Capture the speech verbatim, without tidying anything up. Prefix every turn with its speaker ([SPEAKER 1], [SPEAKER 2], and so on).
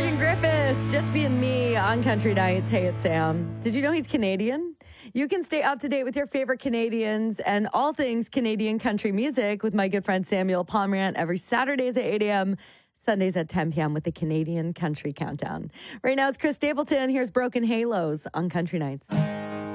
[SPEAKER 1] Morgan Griffiths, just being me on Country Nights. Hey, it's Sam. Did you know he's Canadian? You can stay up to date with your favorite Canadians and all things Canadian country music with my good friend Samuel Pomerant every Saturdays at eight a.m., Sundays at ten p.m. with the Canadian Country Countdown. Right now it's Chris Stapleton. Here's Broken Halos on Country Nights.